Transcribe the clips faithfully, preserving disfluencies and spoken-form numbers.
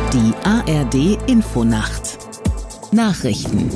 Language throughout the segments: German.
Die A R D-Infonacht. Nachrichten.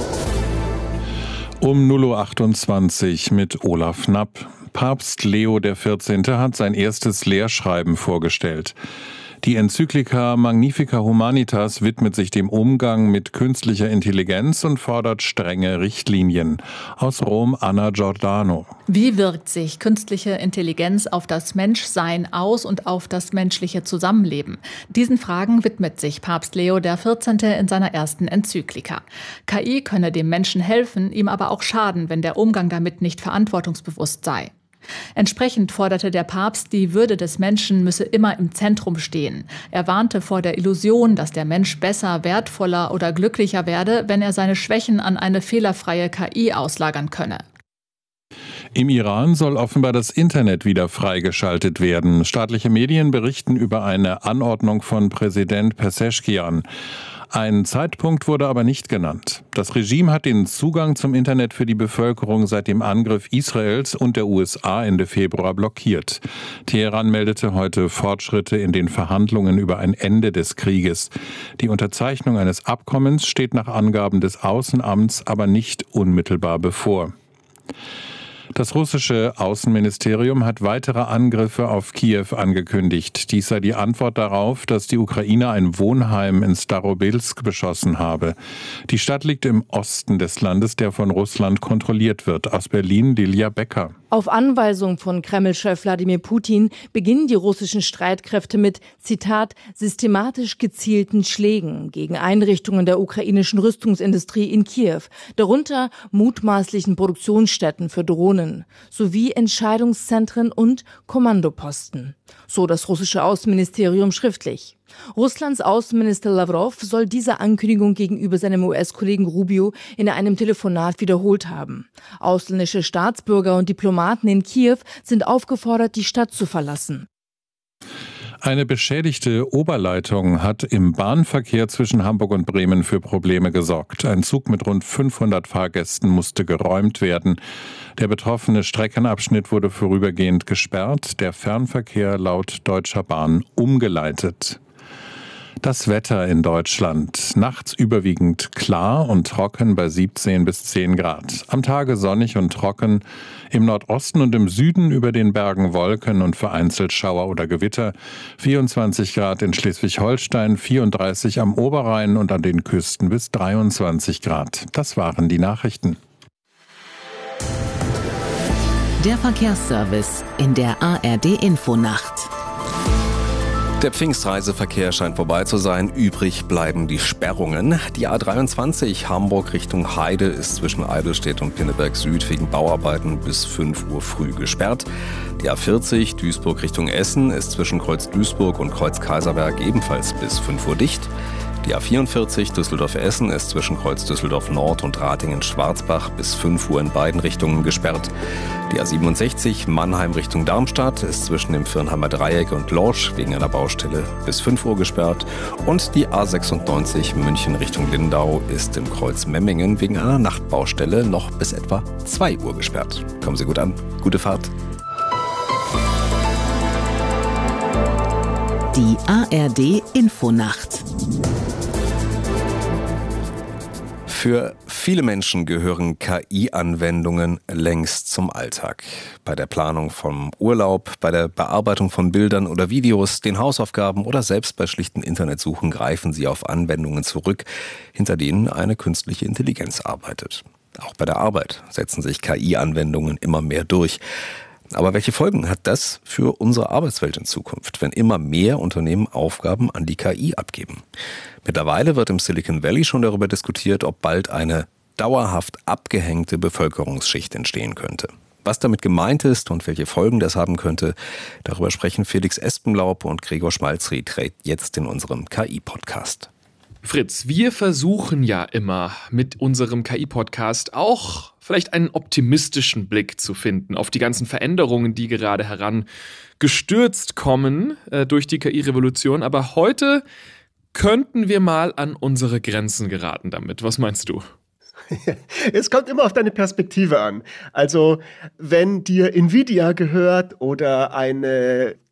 Um null Uhr achtundzwanzig mit Olaf Knapp. Papst Leo der vierzehnte. hat sein erstes Lehrschreiben vorgestellt. Die Enzyklika Magnifica Humanitas widmet sich dem Umgang mit künstlicher Intelligenz und fordert strenge Richtlinien. Aus Rom Anna Giordano. Wie wirkt sich künstliche Intelligenz auf das Menschsein aus und auf das menschliche Zusammenleben? Diesen Fragen widmet sich Papst Leo der vierzehnte. in seiner ersten Enzyklika. K I könne dem Menschen helfen, ihm aber auch schaden, wenn der Umgang damit nicht verantwortungsbewusst sei. Entsprechend forderte der Papst, die Würde des Menschen müsse immer im Zentrum stehen. Er warnte vor der Illusion, dass der Mensch besser, wertvoller oder glücklicher werde, wenn er seine Schwächen an eine fehlerfreie K I auslagern könne. Im Iran soll offenbar das Internet wieder freigeschaltet werden. Staatliche Medien berichten über eine Anordnung von Präsident Pezeshkian. Ein Zeitpunkt wurde aber nicht genannt. Das Regime hat den Zugang zum Internet für die Bevölkerung seit dem Angriff Israels und der U S A Ende Februar blockiert. Teheran meldete heute Fortschritte in den Verhandlungen über ein Ende des Krieges. Die Unterzeichnung eines Abkommens steht nach Angaben des Außenamts aber nicht unmittelbar bevor. Das russische Außenministerium hat weitere Angriffe auf Kiew angekündigt. Dies sei die Antwort darauf, dass die Ukraine ein Wohnheim in Starobilsk beschossen habe. Die Stadt liegt im Osten des Landes, der von Russland kontrolliert wird. Aus Berlin Lilia Becker. Auf Anweisung von Kreml-Chef Wladimir Putin beginnen die russischen Streitkräfte mit, Zitat, systematisch gezielten Schlägen gegen Einrichtungen der ukrainischen Rüstungsindustrie in Kiew, darunter mutmaßlichen Produktionsstätten für Drohnen, sowie Entscheidungszentren und Kommandoposten. So das russische Außenministerium schriftlich. Russlands Außenminister Lavrov soll diese Ankündigung gegenüber seinem U S-Kollegen Rubio in einem Telefonat wiederholt haben. Ausländische Staatsbürger und Diplomaten in Kiew sind aufgefordert, die Stadt zu verlassen. Eine beschädigte Oberleitung hat im Bahnverkehr zwischen Hamburg und Bremen für Probleme gesorgt. Ein Zug mit rund fünfhundert Fahrgästen musste geräumt werden. Der betroffene Streckenabschnitt wurde vorübergehend gesperrt, der Fernverkehr laut Deutscher Bahn umgeleitet. Das Wetter in Deutschland. Nachts überwiegend klar und trocken bei siebzehn bis zehn Grad. Am Tage sonnig und trocken. Im Nordosten und im Süden über den Bergen Wolken und vereinzelt Schauer oder Gewitter. vierundzwanzig Grad in Schleswig-Holstein, vierunddreißig am Oberrhein und an den Küsten bis dreiundzwanzig Grad. Das waren die Nachrichten. Der Verkehrsservice in der A R D-Infonacht. Der Pfingstreiseverkehr scheint vorbei zu sein. Übrig bleiben die Sperrungen. Die A dreiundzwanzig Hamburg Richtung Heide ist zwischen Eidelstedt und Pinneberg Süd wegen Bauarbeiten bis fünf Uhr früh gesperrt. Die A vierzig Duisburg Richtung Essen ist zwischen Kreuz Duisburg und Kreuz Kaiserberg ebenfalls bis fünf Uhr dicht. Die A vierundvierzig Düsseldorf-Essen ist zwischen Kreuz Düsseldorf Nord und Ratingen-Schwarzbach bis fünf Uhr in beiden Richtungen gesperrt. Die A siebenundsechzig Mannheim Richtung Darmstadt ist zwischen dem Firnheimer Dreieck und Lorsch wegen einer Baustelle bis fünf Uhr gesperrt. Und die A sechsundneunzig München Richtung Lindau ist im Kreuz Memmingen wegen einer Nachtbaustelle noch bis etwa zwei Uhr gesperrt. Kommen Sie gut an. Gute Fahrt. Die A R D-Infonacht. Für viele Menschen gehören K I-Anwendungen längst zum Alltag. Bei der Planung vom Urlaub, bei der Bearbeitung von Bildern oder Videos, den Hausaufgaben oder selbst bei schlichten Internetsuchen greifen sie auf Anwendungen zurück, hinter denen eine künstliche Intelligenz arbeitet. Auch bei der Arbeit setzen sich K I-Anwendungen immer mehr durch. Aber welche Folgen hat das für unsere Arbeitswelt in Zukunft, wenn immer mehr Unternehmen Aufgaben an die K I abgeben? Mittlerweile wird im Silicon Valley schon darüber diskutiert, ob bald eine dauerhaft abgehängte Bevölkerungsschicht entstehen könnte. Was damit gemeint ist und welche Folgen das haben könnte, darüber sprechen Felix Espenlaub und Gregor Schmalzried jetzt in unserem K I-Podcast. Fritz, wir versuchen ja immer mit unserem K I-Podcast auch vielleicht einen optimistischen Blick zu finden auf die ganzen Veränderungen, die gerade herangestürzt kommen äh, durch die K I-Revolution. Aber heute könnten wir mal an unsere Grenzen geraten damit. Was meinst du? Es kommt immer auf deine Perspektive an. Also wenn dir Nvidia gehört oder eine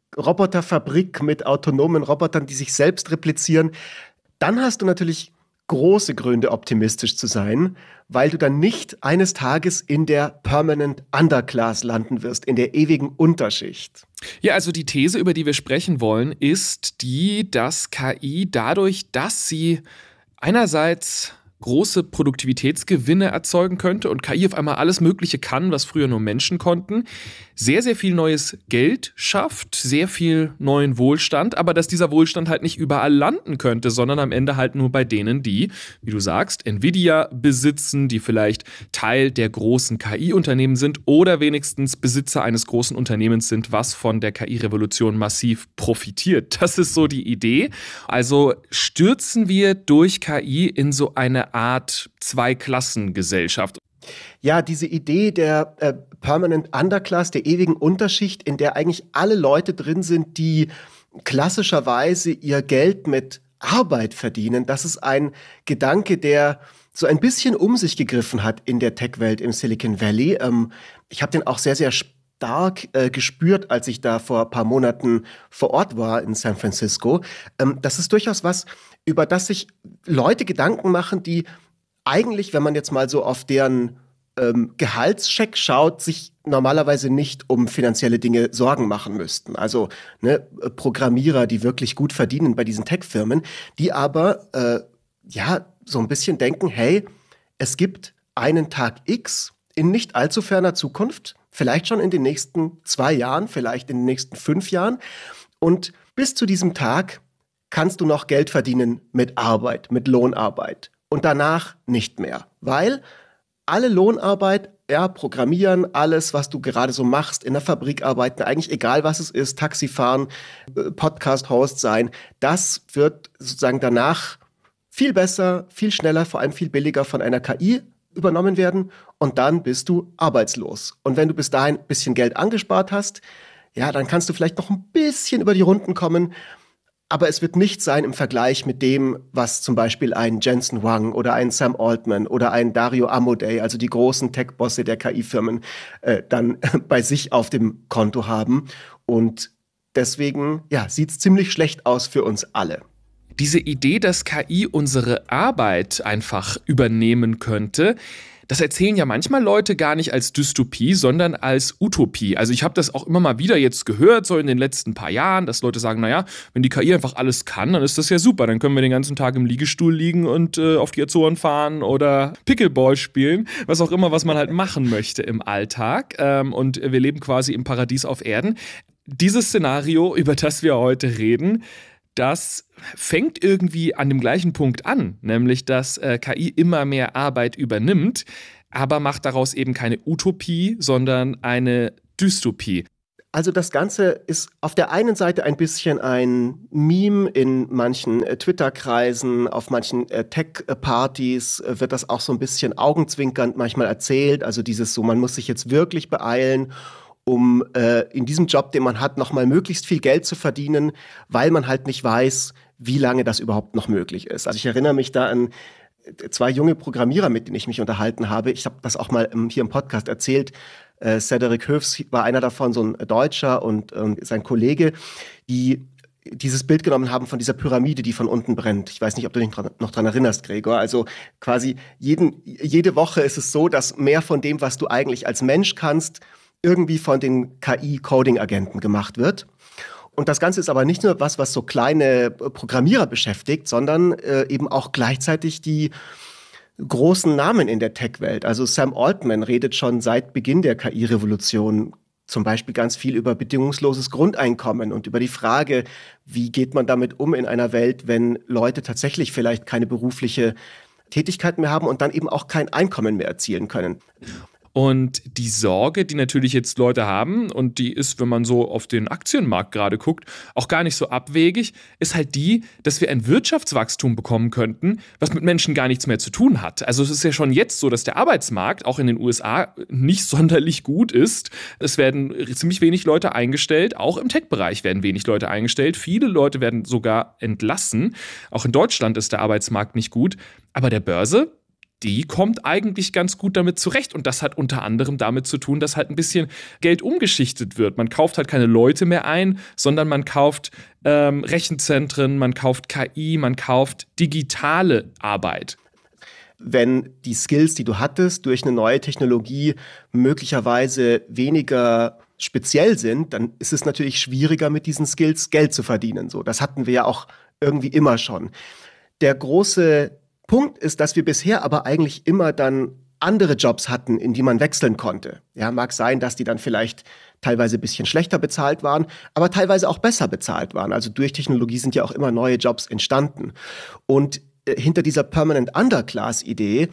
Roboterfabrik mit autonomen Robotern, die sich selbst replizieren, dann hast du natürlich große Gründe, optimistisch zu sein, weil du dann nicht eines Tages in der Permanent Underclass landen wirst, in der ewigen Unterschicht. Ja, also die These, über die wir sprechen wollen, ist die, dass K I dadurch, dass sie einerseits große Produktivitätsgewinne erzeugen könnte und K I auf einmal alles Mögliche kann, was früher nur Menschen konnten, sehr, sehr viel neues Geld schafft, sehr viel neuen Wohlstand, aber dass dieser Wohlstand halt nicht überall landen könnte, sondern am Ende halt nur bei denen, die, wie du sagst, Nvidia besitzen, die vielleicht Teil der großen K I-Unternehmen sind oder wenigstens Besitzer eines großen Unternehmens sind, was von der K I-Revolution massiv profitiert. Das ist so die Idee. Also stürzen wir durch K I in so eine Art Zweiklassengesellschaft. Ja, diese Idee der äh, Permanent Underclass, der ewigen Unterschicht, in der eigentlich alle Leute drin sind, die klassischerweise ihr Geld mit Arbeit verdienen, das ist ein Gedanke, der so ein bisschen um sich gegriffen hat in der Tech-Welt im Silicon Valley. Ähm, ich habe den auch sehr, sehr stark äh, gespürt, als ich da vor ein paar Monaten vor Ort war in San Francisco. Ähm, das ist durchaus was, über das sich Leute Gedanken machen, die eigentlich, wenn man jetzt mal so auf deren ähm, Gehaltscheck schaut, sich normalerweise nicht um finanzielle Dinge Sorgen machen müssten. Also ne, Programmierer, die wirklich gut verdienen bei diesen Tech-Firmen, die aber äh, ja so ein bisschen denken, hey, es gibt einen Tag X in nicht allzu ferner Zukunft, vielleicht schon in den nächsten zwei Jahren, vielleicht in den nächsten fünf Jahren. Und bis zu diesem Tag kannst du noch Geld verdienen mit Arbeit, mit Lohnarbeit. Und danach nicht mehr, weil alle Lohnarbeit, ja, Programmieren, alles, was du gerade so machst, in der Fabrik arbeiten, eigentlich egal, was es ist, Taxifahren, Podcast-Host sein, das wird sozusagen danach viel besser, viel schneller, vor allem viel billiger von einer K I übernommen werden und dann bist du arbeitslos. Und wenn du bis dahin ein bisschen Geld angespart hast, ja, dann kannst du vielleicht noch ein bisschen über die Runden kommen. Aber es wird nicht sein im Vergleich mit dem, was zum Beispiel ein Jensen Huang oder ein Sam Altman oder ein Dario Amodei, also die großen Tech-Bosse der K I-Firmen, äh, dann bei sich auf dem Konto haben. Und deswegen ja, sieht es ziemlich schlecht aus für uns alle. Diese Idee, dass K I unsere Arbeit einfach übernehmen könnte, das erzählen ja manchmal Leute gar nicht als Dystopie, sondern als Utopie. Also ich habe das auch immer mal wieder jetzt gehört, so in den letzten paar Jahren, dass Leute sagen, naja, wenn die K I einfach alles kann, dann ist das ja super. Dann können wir den ganzen Tag im Liegestuhl liegen und äh, auf die Azoren fahren oder Pickleball spielen, was auch immer, was man halt machen möchte im Alltag. Ähm, und wir leben quasi im Paradies auf Erden. Dieses Szenario, über das wir heute reden, das fängt irgendwie an dem gleichen Punkt an, nämlich dass äh, K I immer mehr Arbeit übernimmt, aber macht daraus eben keine Utopie, sondern eine Dystopie. Also das Ganze ist auf der einen Seite ein bisschen ein Meme in manchen äh, Twitter-Kreisen, auf manchen äh, Tech-Partys äh, wird das auch so ein bisschen augenzwinkernd manchmal erzählt, also dieses so, man muss sich jetzt wirklich beeilen, um äh, in diesem Job, den man hat, noch mal möglichst viel Geld zu verdienen, weil man halt nicht weiß, wie lange das überhaupt noch möglich ist. Also ich erinnere mich da an zwei junge Programmierer, mit denen ich mich unterhalten habe. Ich habe das auch mal ähm, hier im Podcast erzählt. Äh, Cedric Höfs war einer davon, so ein Deutscher und äh, sein Kollege, die dieses Bild genommen haben von dieser Pyramide, die von unten brennt. Ich weiß nicht, ob du dich noch dran erinnerst, Gregor. Also quasi jeden, jede Woche ist es so, dass mehr von dem, was du eigentlich als Mensch kannst, irgendwie von den K I-Coding-Agenten gemacht wird. Und das Ganze ist aber nicht nur was, was so kleine Programmierer beschäftigt, sondern äh, eben auch gleichzeitig die großen Namen in der Tech-Welt. Also Sam Altman redet schon seit Beginn der K I-Revolution zum Beispiel ganz viel über bedingungsloses Grundeinkommen und über die Frage, wie geht man damit um in einer Welt, wenn Leute tatsächlich vielleicht keine berufliche Tätigkeit mehr haben und dann eben auch kein Einkommen mehr erzielen können. Und die Sorge, die natürlich jetzt Leute haben, und die ist, wenn man so auf den Aktienmarkt gerade guckt, auch gar nicht so abwegig, ist halt die, dass wir ein Wirtschaftswachstum bekommen könnten, was mit Menschen gar nichts mehr zu tun hat. Also es ist ja schon jetzt so, dass der Arbeitsmarkt auch in den U S A nicht sonderlich gut ist. Es werden ziemlich wenig Leute eingestellt, auch im Tech-Bereich werden wenig Leute eingestellt. Viele Leute werden sogar entlassen. Auch in Deutschland ist der Arbeitsmarkt nicht gut. Aber der Börse, die kommt eigentlich ganz gut damit zurecht. Und das hat unter anderem damit zu tun, dass halt ein bisschen Geld umgeschichtet wird. Man kauft halt keine Leute mehr ein, sondern man kauft ähm, Rechenzentren, man kauft K I, man kauft digitale Arbeit. Wenn die Skills, die du hattest, durch eine neue Technologie möglicherweise weniger speziell sind, dann ist es natürlich schwieriger, mit diesen Skills Geld zu verdienen. So, das hatten wir ja auch irgendwie immer schon. Der große Punkt ist, dass wir bisher aber eigentlich immer dann andere Jobs hatten, in die man wechseln konnte. Ja, mag sein, dass die dann vielleicht teilweise ein bisschen schlechter bezahlt waren, aber teilweise auch besser bezahlt waren. Also durch Technologie sind ja auch immer neue Jobs entstanden. Und äh, hinter dieser Permanent Underclass-Idee,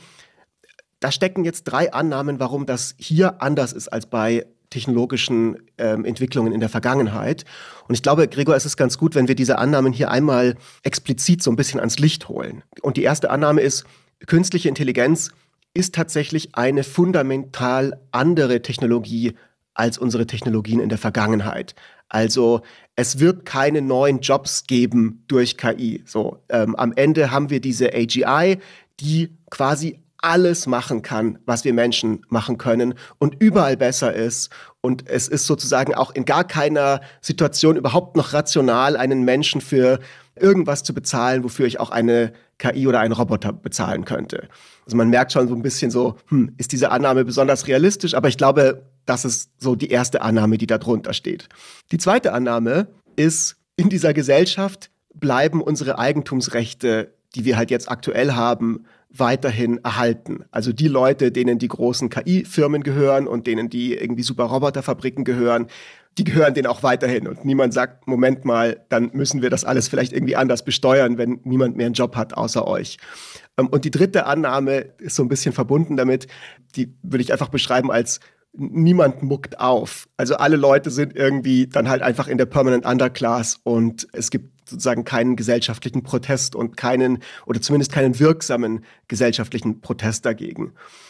da stecken jetzt drei Annahmen, warum das hier anders ist als bei technologischen ähm, Entwicklungen in der Vergangenheit. Und ich glaube, Gregor, es ist ganz gut, wenn wir diese Annahmen hier einmal explizit so ein bisschen ans Licht holen. Und die erste Annahme ist, künstliche Intelligenz ist tatsächlich eine fundamental andere Technologie als unsere Technologien in der Vergangenheit. Also es wird keine neuen Jobs geben durch K I. So, ähm, am Ende haben wir diese A G I, die quasi alles machen kann, was wir Menschen machen können und überall besser ist. Und es ist sozusagen auch in gar keiner Situation überhaupt noch rational, einen Menschen für irgendwas zu bezahlen, wofür ich auch eine K I oder einen Roboter bezahlen könnte. Also man merkt schon so ein bisschen so, hm, ist diese Annahme besonders realistisch? Aber ich glaube, das ist so die erste Annahme, die da drunter steht. Die zweite Annahme ist, in dieser Gesellschaft bleiben unsere Eigentumsrechte, die wir halt jetzt aktuell haben, weiterhin erhalten. Also die Leute, denen die großen K I-Firmen gehören und denen die irgendwie super Roboterfabriken gehören, die gehören denen auch weiterhin. Und niemand sagt, Moment mal, dann müssen wir das alles vielleicht irgendwie anders besteuern, wenn niemand mehr einen Job hat außer euch. Und die dritte Annahme ist so ein bisschen verbunden damit, die würde ich einfach beschreiben als niemand muckt auf. Also alle Leute sind irgendwie dann halt einfach in der Permanent Underclass und es gibt sozusagen keinen gesellschaftlichen Protest und keinen, oder zumindest keinen wirksamen gesellschaftlichen Protest dagegen.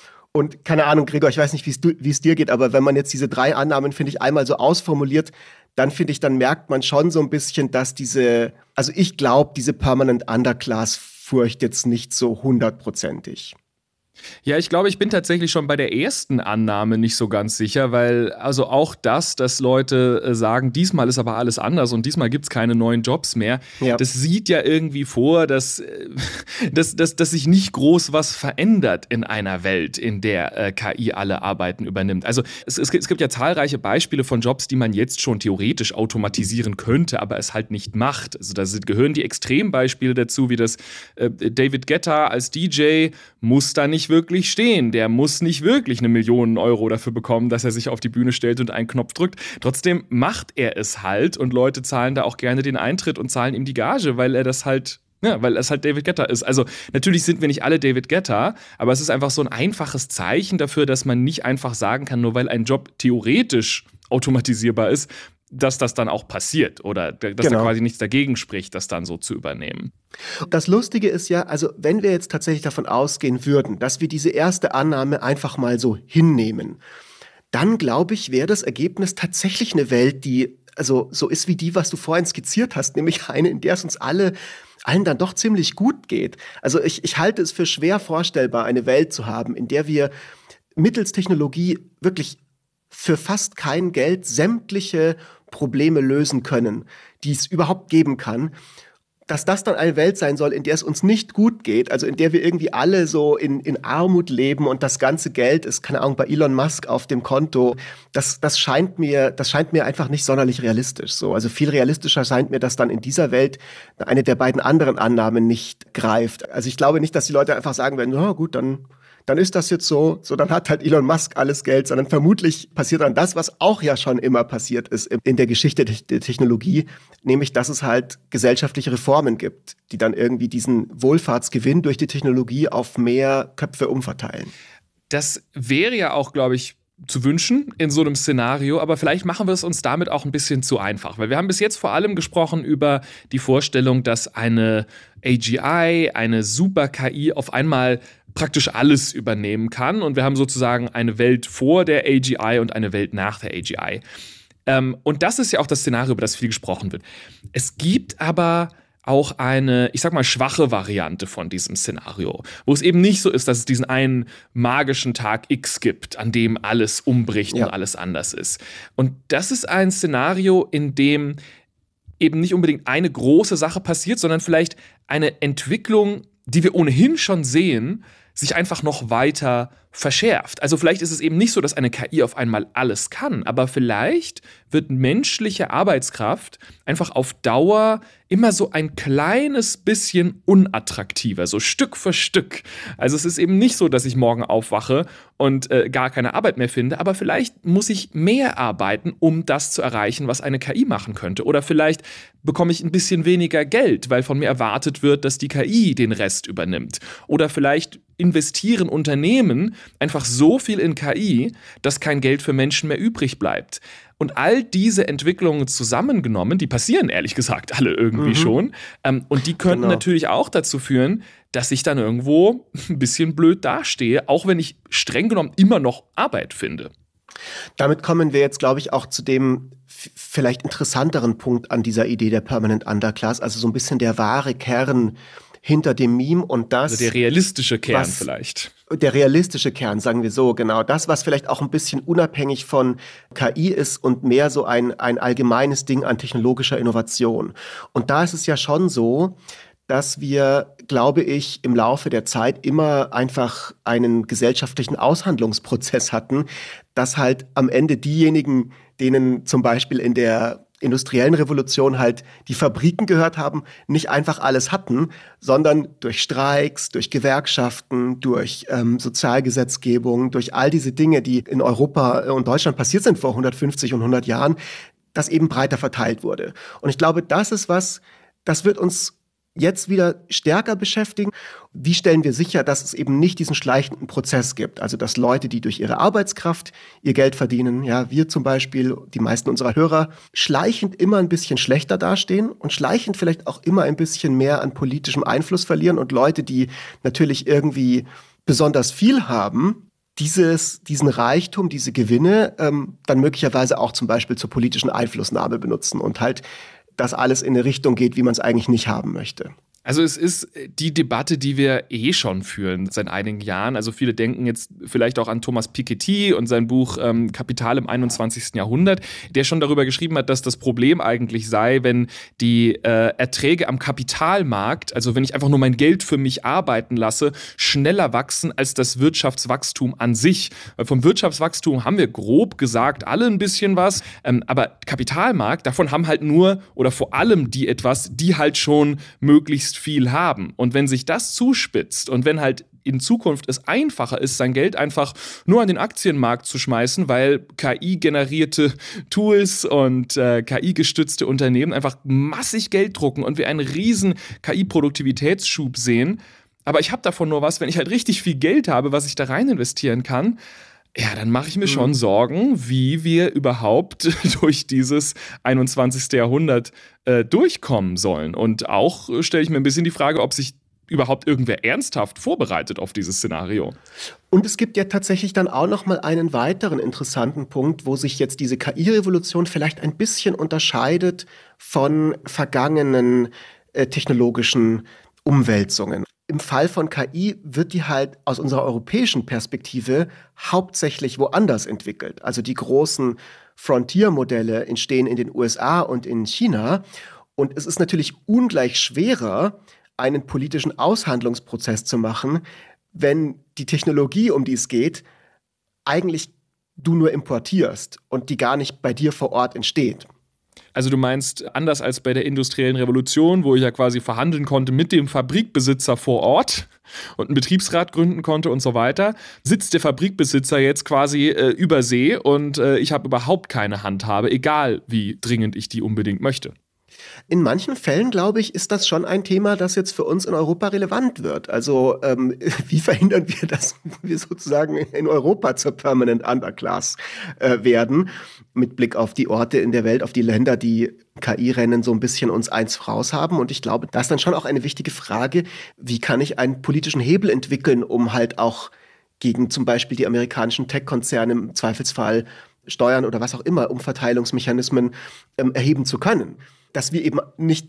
Und keine Ahnung, Gregor, ich weiß nicht, wie es dir geht, aber wenn man jetzt diese drei Annahmen, finde ich, einmal so ausformuliert, dann finde ich, dann merkt man schon so ein bisschen, dass diese, also ich glaube, diese Permanent Underclass-Furcht jetzt nicht so hundertprozentig. Ja, ich glaube, ich bin tatsächlich schon bei der ersten Annahme nicht so ganz sicher, weil also auch das, dass Leute äh, sagen, diesmal ist aber alles anders und diesmal gibt es keine neuen Jobs mehr, ja. Das sieht ja irgendwie vor, dass, äh, dass, dass, dass sich nicht groß was verändert in einer Welt, in der äh, K I alle Arbeiten übernimmt. Also es, es, gibt, es gibt ja zahlreiche Beispiele von Jobs, die man jetzt schon theoretisch automatisieren könnte, aber es halt nicht macht. Also da sind, gehören die Extrembeispiele dazu, wie das äh, David Guetta als D J muss da nicht wirklich stehen. Der muss nicht wirklich eine Million Euro dafür bekommen, dass er sich auf die Bühne stellt und einen Knopf drückt. Trotzdem macht er es halt und Leute zahlen da auch gerne den Eintritt und zahlen ihm die Gage, weil er das halt, ja, weil es halt David Guetta ist. Also natürlich sind wir nicht alle David Guetta, aber es ist einfach so ein einfaches Zeichen dafür, dass man nicht einfach sagen kann, nur weil ein Job theoretisch automatisierbar ist, dass das dann auch passiert oder dass genau. da quasi nichts dagegen spricht, das dann so zu übernehmen. Das Lustige ist ja, also wenn wir jetzt tatsächlich davon ausgehen würden, dass wir diese erste Annahme einfach mal so hinnehmen, dann glaube ich, wäre das Ergebnis tatsächlich eine Welt, die also so ist wie die, was du vorhin skizziert hast, nämlich eine, in der es uns alle allen dann doch ziemlich gut geht. Also ich, ich halte es für schwer vorstellbar, eine Welt zu haben, in der wir mittels Technologie wirklich für fast kein Geld sämtliche Probleme lösen können, die es überhaupt geben kann. Dass das dann eine Welt sein soll, in der es uns nicht gut geht, also in der wir irgendwie alle so in, in Armut leben und das ganze Geld ist, keine Ahnung, bei Elon Musk auf dem Konto, das, das scheint mir, das scheint mir einfach nicht sonderlich realistisch. So. Also viel realistischer scheint mir, dass dann in dieser Welt eine der beiden anderen Annahmen nicht greift. Also ich glaube nicht, dass die Leute einfach sagen werden, na gut, dann dann ist das jetzt so, so dann hat halt Elon Musk alles Geld, sondern vermutlich passiert dann das, was auch ja schon immer passiert ist in der Geschichte der Technologie, nämlich, dass es halt gesellschaftliche Reformen gibt, die dann irgendwie diesen Wohlfahrtsgewinn durch die Technologie auf mehr Köpfe umverteilen. Das wäre ja auch, glaube ich, zu wünschen in so einem Szenario, aber vielleicht machen wir es uns damit auch ein bisschen zu einfach, weil wir haben bis jetzt vor allem gesprochen über die Vorstellung, dass eine A G I, eine Super-K I auf einmal praktisch alles übernehmen kann und wir haben sozusagen eine Welt vor der A G I und eine Welt nach der A G I. Ähm, und das ist ja auch das Szenario, über das viel gesprochen wird. Es gibt aber auch eine, ich sag mal, schwache Variante von diesem Szenario, wo es eben nicht so ist, dass es diesen einen magischen Tag X gibt, an dem alles umbricht ja. und alles anders ist. Und das ist ein Szenario, in dem eben nicht unbedingt eine große Sache passiert, sondern vielleicht eine Entwicklung, die wir ohnehin schon sehen, sich einfach noch weiter verschärft. Also vielleicht ist es eben nicht so, dass eine K I auf einmal alles kann, aber vielleicht wird menschliche Arbeitskraft einfach auf Dauer immer so ein kleines bisschen unattraktiver, so Stück für Stück. Also es ist eben nicht so, dass ich morgen aufwache und äh, gar keine Arbeit mehr finde, aber vielleicht muss ich mehr arbeiten, um das zu erreichen, was eine K I machen könnte. Oder vielleicht bekomme ich ein bisschen weniger Geld, weil von mir erwartet wird, dass die K I den Rest übernimmt. Oder vielleicht investieren Unternehmen einfach so viel in K I, dass kein Geld für Menschen mehr übrig bleibt. Und all diese Entwicklungen zusammengenommen, die passieren ehrlich gesagt alle irgendwie mhm. schon. Ähm, und die könnten genau. natürlich auch dazu führen, dass ich dann irgendwo ein bisschen blöd dastehe, auch wenn ich streng genommen immer noch Arbeit finde. Damit kommen wir jetzt, glaube ich, auch zu dem f- vielleicht interessanteren Punkt an dieser Idee der Permanent Underclass, also so ein bisschen der wahre Kern hinter dem Meme und das... Also der realistische Kern was, vielleicht. Der realistische Kern, sagen wir so, genau. Das, was vielleicht auch ein bisschen unabhängig von K I ist und mehr so ein, ein allgemeines Ding an technologischer Innovation. Und da ist es ja schon so, dass wir, glaube ich, im Laufe der Zeit immer einfach einen gesellschaftlichen Aushandlungsprozess hatten, dass halt am Ende diejenigen, denen zum Beispiel in der industriellen Revolution halt die Fabriken gehört haben, nicht einfach alles hatten, sondern durch Streiks, durch Gewerkschaften, durch ähm, Sozialgesetzgebung, durch all diese Dinge, die in Europa und Deutschland passiert sind vor hundertfünfzig und hundert Jahren, das eben breiter verteilt wurde. Und ich glaube, das ist was, das wird uns jetzt wieder stärker beschäftigen. Wie stellen wir sicher, dass es eben nicht diesen schleichenden Prozess gibt? Also, dass Leute, die durch ihre Arbeitskraft ihr Geld verdienen, ja, wir zum Beispiel, die meisten unserer Hörer, schleichend immer ein bisschen schlechter dastehen und schleichend vielleicht auch immer ein bisschen mehr an politischem Einfluss verlieren und Leute, die natürlich irgendwie besonders viel haben, dieses, diesen Reichtum, diese Gewinne, ähm, dann möglicherweise auch zum Beispiel zur politischen Einflussnahme benutzen und halt dass alles in eine Richtung geht, wie man es eigentlich nicht haben möchte. Also es ist die Debatte, die wir eh schon führen seit einigen Jahren. Also viele denken jetzt vielleicht auch an Thomas Piketty und sein Buch ähm, Kapital im einundzwanzigsten Jahrhundert, der schon darüber geschrieben hat, dass das Problem eigentlich sei, wenn die äh, Erträge am Kapitalmarkt, also wenn ich einfach nur mein Geld für mich arbeiten lasse, schneller wachsen als das Wirtschaftswachstum an sich. Weil vom Wirtschaftswachstum haben wir grob gesagt alle ein bisschen was, ähm, aber Kapitalmarkt, davon haben halt nur oder vor allem die etwas, die halt schon möglichst viel haben. Und wenn sich das zuspitzt und wenn halt in Zukunft es einfacher ist, sein Geld einfach nur an den Aktienmarkt zu schmeißen, weil K I-generierte Tools und äh, K I-gestützte Unternehmen einfach massig Geld drucken und wir einen riesen K I-Produktivitätsschub sehen. Aber ich habe davon nur was, wenn ich halt richtig viel Geld habe, was ich da rein investieren kann. Ja, dann mache ich mir schon mhm. Sorgen, wie wir überhaupt durch dieses einundzwanzigste Jahrhundert äh, durchkommen sollen. Und auch äh, stelle ich mir ein bisschen die Frage, ob sich überhaupt irgendwer ernsthaft vorbereitet auf dieses Szenario. Und es gibt ja tatsächlich dann auch noch mal einen weiteren interessanten Punkt, wo sich jetzt diese K I-Revolution vielleicht ein bisschen unterscheidet von vergangenen äh, technologischen Umwälzungen. Im Fall von K I wird die halt aus unserer europäischen Perspektive hauptsächlich woanders entwickelt. Also die großen Frontier-Modelle entstehen in den U S A und in China. Und es ist natürlich ungleich schwerer, einen politischen Aushandlungsprozess zu machen, wenn die Technologie, um die es geht, eigentlich du nur importierst und die gar nicht bei dir vor Ort entsteht. Also du meinst, anders als bei der industriellen Revolution, wo ich ja quasi verhandeln konnte mit dem Fabrikbesitzer vor Ort und einen Betriebsrat gründen konnte und so weiter, sitzt der Fabrikbesitzer jetzt quasi äh, über See und äh, ich habe überhaupt keine Handhabe, egal wie dringend ich die unbedingt möchte. In manchen Fällen, glaube ich, ist das schon ein Thema, das jetzt für uns in Europa relevant wird. Also ähm, wie verhindern wir, dass wir sozusagen in Europa zur Permanent Underclass äh, werden? Mit Blick auf die Orte in der Welt, auf die Länder, die K I-Rennen so ein bisschen uns eins voraus haben. Und ich glaube, das ist dann schon auch eine wichtige Frage, wie kann ich einen politischen Hebel entwickeln, um halt auch gegen zum Beispiel die amerikanischen Tech-Konzerne im Zweifelsfall Steuern oder was auch immer, Umverteilungsmechanismen ähm, erheben zu können. Dass wir eben nicht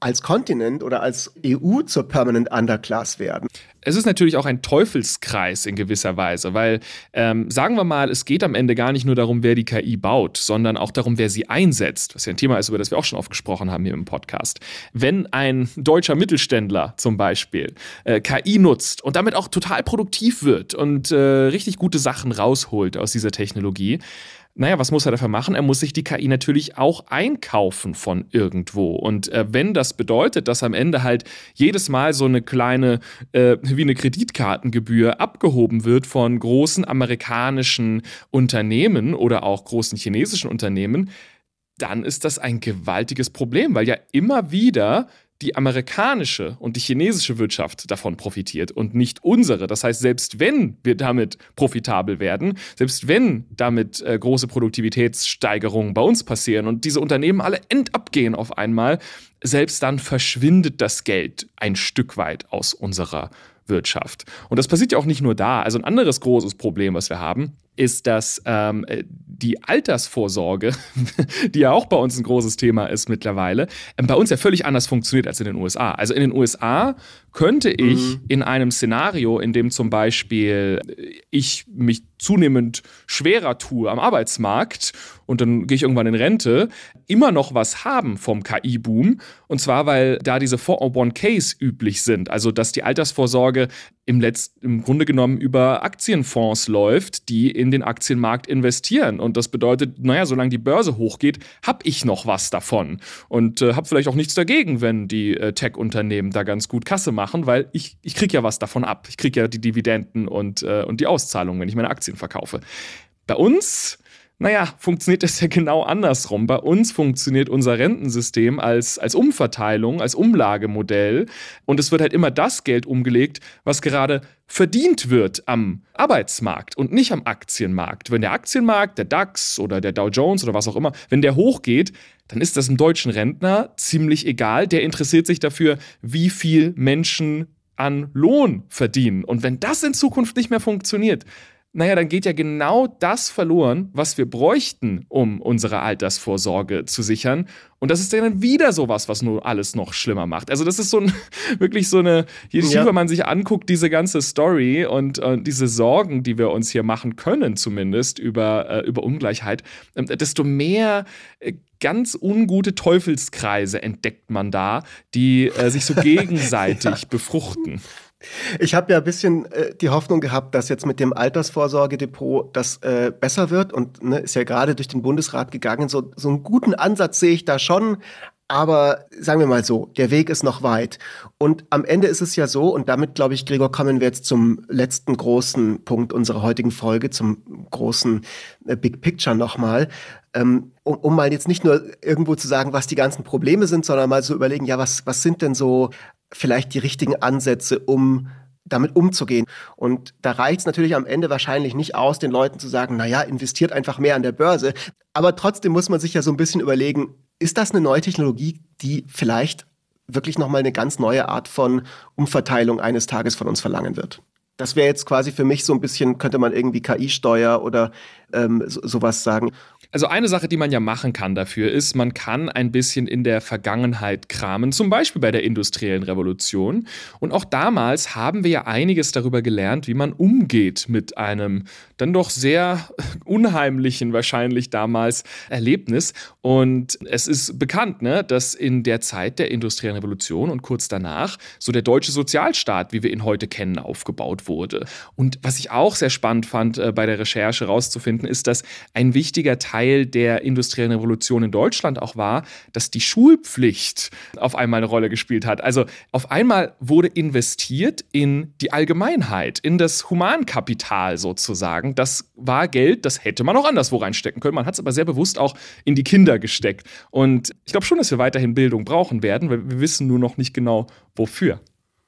als Kontinent oder als E U zur Permanent Underclass werden. Es ist natürlich auch ein Teufelskreis in gewisser Weise, weil, ähm, sagen wir mal, es geht am Ende gar nicht nur darum, wer die K I baut, sondern auch darum, wer sie einsetzt, was ja ein Thema ist, über das wir auch schon oft gesprochen haben hier im Podcast. Wenn ein deutscher Mittelständler zum Beispiel äh, K I nutzt und damit auch total produktiv wird und äh, richtig gute Sachen rausholt aus dieser Technologie, naja, was muss er dafür machen? Er muss sich die K I natürlich auch einkaufen von irgendwo. Und äh, wenn das bedeutet, dass am Ende halt jedes Mal so eine kleine, äh, wie eine Kreditkartengebühr abgehoben wird von großen amerikanischen Unternehmen oder auch großen chinesischen Unternehmen, dann ist das ein gewaltiges Problem, weil ja immer wieder die amerikanische und die chinesische Wirtschaft davon profitiert und nicht unsere. Das heißt, selbst wenn wir damit profitabel werden, selbst wenn damit äh, große Produktivitätssteigerungen bei uns passieren und diese Unternehmen alle endabgehen auf einmal, selbst dann verschwindet das Geld ein Stück weit aus unserer Wirtschaft. Und das passiert ja auch nicht nur da. Also ein anderes großes Problem, was wir haben, ist, dass ähm, die Altersvorsorge, die ja auch bei uns ein großes Thema ist mittlerweile, ähm, bei uns ja völlig anders funktioniert als in den U S A. Also in den U S A könnte ich mhm. in einem Szenario, in dem zum Beispiel ich mich zunehmend schwerer tue am Arbeitsmarkt und dann gehe ich irgendwann in Rente, immer noch was haben vom K I-Boom. Und zwar, weil da diese vier oh eins Ks üblich sind. Also, dass die Altersvorsorge im, Letz-, im Grunde genommen über Aktienfonds läuft, die in den Aktienmarkt investieren. Und das bedeutet, naja, solange die Börse hochgeht, habe ich noch was davon. Und äh, habe vielleicht auch nichts dagegen, wenn die äh, Tech-Unternehmen da ganz gut Kasse machen, weil ich, ich kriege ja was davon ab. Ich kriege ja die Dividenden und, äh, und die Auszahlungen, wenn ich meine Aktien verkaufe. Bei uns... Naja, funktioniert das ja genau andersrum. Bei uns funktioniert unser Rentensystem als, als Umverteilung, als Umlagemodell. Und es wird halt immer das Geld umgelegt, was gerade verdient wird am Arbeitsmarkt und nicht am Aktienmarkt. Wenn der Aktienmarkt, der DAX oder der Dow Jones oder was auch immer, wenn der hochgeht, dann ist das einem deutschen Rentner ziemlich egal. Der interessiert sich dafür, wie viel Menschen an Lohn verdienen. Und wenn das in Zukunft nicht mehr funktioniert, naja, dann geht ja genau das verloren, was wir bräuchten, um unsere Altersvorsorge zu sichern. Und das ist dann wieder sowas, was nur alles noch schlimmer macht. Also das ist so ein, wirklich so eine, je tiefer ja. man sich anguckt, diese ganze Story und, und diese Sorgen, die wir uns hier machen können zumindest über, äh, über Ungleichheit, äh, desto mehr äh, ganz ungute Teufelskreise entdeckt man da, die äh, sich so gegenseitig befruchten. Ich habe ja ein bisschen äh, die Hoffnung gehabt, dass jetzt mit dem Altersvorsorgedepot das äh, besser wird und ne, ist ja gerade durch den Bundesrat gegangen. So, so einen guten Ansatz sehe ich da schon, aber sagen wir mal so, der Weg ist noch weit. Und am Ende ist es ja so, und damit, glaube ich, Gregor, kommen wir jetzt zum letzten großen Punkt unserer heutigen Folge, zum großen äh, Big Picture nochmal. Ähm, um, um mal jetzt nicht nur irgendwo zu sagen, was die ganzen Probleme sind, sondern mal so überlegen, ja, was, was sind denn so vielleicht die richtigen Ansätze, um damit umzugehen. Und da reicht es natürlich am Ende wahrscheinlich nicht aus, den Leuten zu sagen, naja, investiert einfach mehr an der Börse. Aber trotzdem muss man sich ja so ein bisschen überlegen, ist das eine neue Technologie, die vielleicht wirklich nochmal eine ganz neue Art von Umverteilung eines Tages von uns verlangen wird? Das wäre jetzt quasi für mich so ein bisschen, könnte man irgendwie K I-Steuer oder ähm, so, sowas sagen. Also eine Sache, die man ja machen kann dafür, ist, man kann ein bisschen in der Vergangenheit kramen, zum Beispiel bei der industriellen Revolution. Und auch damals haben wir ja einiges darüber gelernt, wie man umgeht mit einem dann doch sehr unheimlichen, wahrscheinlich damals, Erlebnis. Und es ist bekannt, ne, dass in der Zeit der industriellen Revolution und kurz danach so der deutsche Sozialstaat, wie wir ihn heute kennen, aufgebaut wurde. Und was ich auch sehr spannend fand, äh, bei der Recherche rauszufinden, ist, dass ein wichtiger Teil der industriellen Revolution in Deutschland auch war, dass die Schulpflicht auf einmal eine Rolle gespielt hat. Also auf einmal wurde investiert in die Allgemeinheit, in das Humankapital sozusagen. Das war Geld, das hätte man auch anderswo reinstecken können. Man hat es aber sehr bewusst auch in die Kinder gesteckt. Und ich glaube schon, dass wir weiterhin Bildung brauchen werden, weil wir wissen nur noch nicht genau, wofür.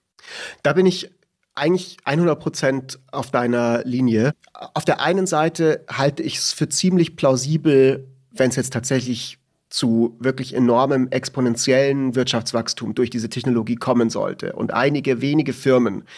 Da bin ich eigentlich hundert Prozent auf deiner Linie. Auf der einen Seite halte ich es für ziemlich plausibel, wenn es jetzt tatsächlich zu wirklich enormem exponentiellen Wirtschaftswachstum durch diese Technologie kommen sollte und einige wenige Firmen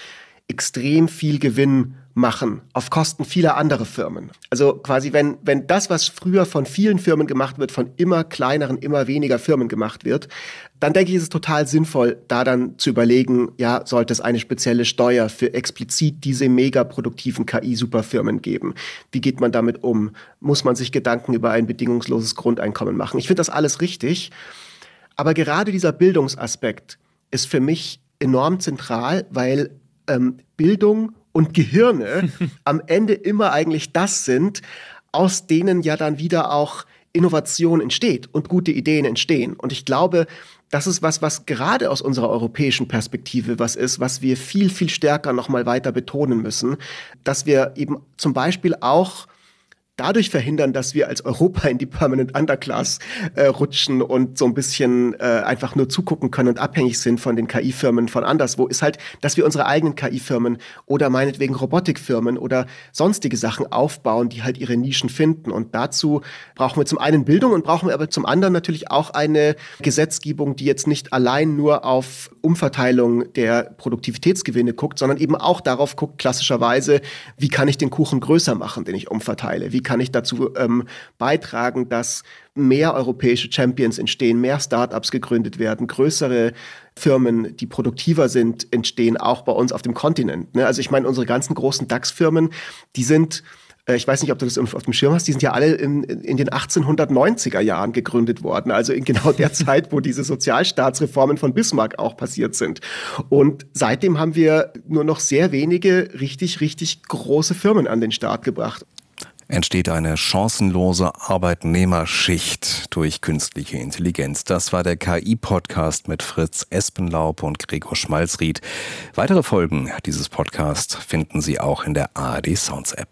extrem viel Gewinn machen auf Kosten vieler anderer Firmen. Also quasi, wenn, wenn das, was früher von vielen Firmen gemacht wird, von immer kleineren, immer weniger Firmen gemacht wird, dann denke ich, ist es total sinnvoll, da dann zu überlegen, ja, sollte es eine spezielle Steuer für explizit diese mega produktiven K I-Superfirmen geben? Wie geht man damit um? Muss man sich Gedanken über ein bedingungsloses Grundeinkommen machen? Ich finde das alles richtig. Aber gerade dieser Bildungsaspekt ist für mich enorm zentral, weil ähm, Bildung und Gehirne am Ende immer eigentlich das sind, aus denen ja dann wieder auch Innovation entsteht und gute Ideen entstehen. Und ich glaube, das ist was, was gerade aus unserer europäischen Perspektive was ist, was wir viel, viel stärker noch mal weiter betonen müssen, dass wir eben zum Beispiel auch dadurch verhindern, dass wir als Europa in die Permanent Underclass äh, rutschen und so ein bisschen äh, einfach nur zugucken können und abhängig sind von den K I-Firmen von anderswo, ist halt, dass wir unsere eigenen K I-Firmen oder meinetwegen Robotikfirmen oder sonstige Sachen aufbauen, die halt ihre Nischen finden. Und dazu brauchen wir zum einen Bildung und brauchen wir aber zum anderen natürlich auch eine Gesetzgebung, die jetzt nicht allein nur auf Umverteilung der Produktivitätsgewinne guckt, sondern eben auch darauf guckt, klassischerweise, wie kann ich den Kuchen größer machen, den ich umverteile? Wie kann ich dazu ähm, beitragen, dass mehr europäische Champions entstehen, mehr Startups gegründet werden, größere Firmen, die produktiver sind, entstehen, auch bei uns auf dem Kontinent. Ne? Also ich meine, unsere ganzen großen DAX-Firmen, die sind, äh, ich weiß nicht, ob du das auf dem Schirm hast, die sind ja alle in, in den achtzehnhundertneunziger Jahren gegründet worden, also in genau der Zeit, wo diese Sozialstaatsreformen von Bismarck auch passiert sind. Und seitdem haben wir nur noch sehr wenige richtig, richtig große Firmen an den Start gebracht. Entsteht eine chancenlose Arbeitnehmerschicht durch künstliche Intelligenz. Das war der K I-Podcast mit Fritz Espenlaub und Gregor Schmalzried. Weitere Folgen dieses Podcasts finden Sie auch in der A R D Sounds App.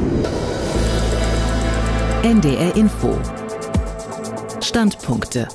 N D R Info. Standpunkte.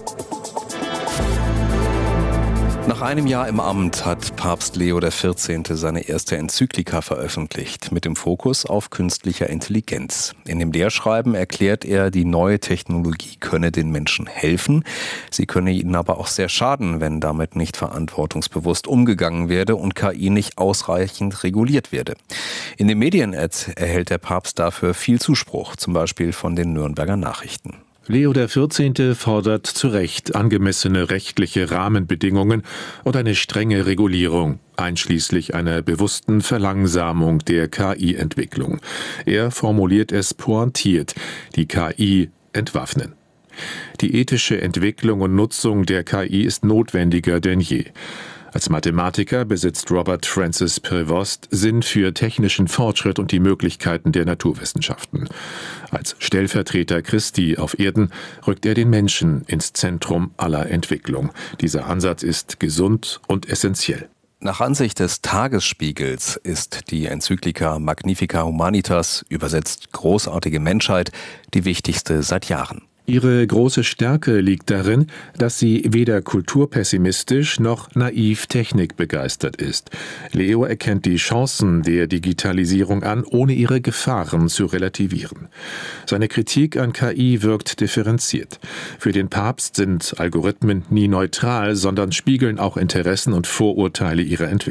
Nach einem Jahr im Amt hat Papst Leo der vierzehnte seine erste Enzyklika veröffentlicht, mit dem Fokus auf künstlicher Intelligenz. In dem Lehrschreiben erklärt er, die neue Technologie könne den Menschen helfen, sie könne ihnen aber auch sehr schaden, wenn damit nicht verantwortungsbewusst umgegangen werde und K I nicht ausreichend reguliert werde. In den Medien-Ads erhält der Papst dafür viel Zuspruch, zum Beispiel von den Nürnberger Nachrichten. Leo der vierzehnte fordert zu Recht angemessene rechtliche Rahmenbedingungen und eine strenge Regulierung, einschließlich einer bewussten Verlangsamung der K I-Entwicklung. Er formuliert es pointiert: die K I entwaffnen. Die ethische Entwicklung und Nutzung der K I ist notwendiger denn je. Als Mathematiker besitzt Robert Francis Prevost Sinn für technischen Fortschritt und die Möglichkeiten der Naturwissenschaften. Als Stellvertreter Christi auf Erden rückt er den Menschen ins Zentrum aller Entwicklung. Dieser Ansatz ist gesund und essentiell. Nach Ansicht des Tagesspiegels ist die Enzyklika Magnifica Humanitas, übersetzt großartige Menschheit, die wichtigste seit Jahren. Ihre große Stärke liegt darin, dass sie weder kulturpessimistisch noch naiv technikbegeistert ist. Leo erkennt die Chancen der Digitalisierung an, ohne ihre Gefahren zu relativieren. Seine Kritik an K I wirkt differenziert. Für den Papst sind Algorithmen nie neutral, sondern spiegeln auch Interessen und Vorurteile ihrer Entwicklung.